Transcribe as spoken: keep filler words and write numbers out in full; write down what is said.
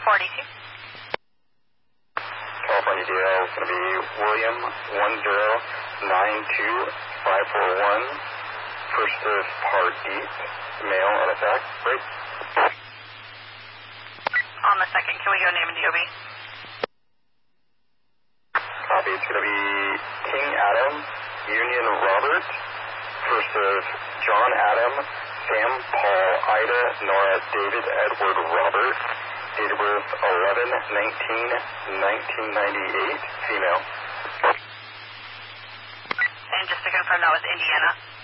forty-two. California D L is going to be William one zero nine two five four one. First of Part Deep, male at attack. Break. On the second, can we go name and D O B? Copy. It's going to be King Adam, Union Robert. First of John Adam, Sam Paul Ida Nora David Edward Robert. Date of birth eleven nineteen nineteen ninety-eight. Female. And just to confirm, that was Indiana.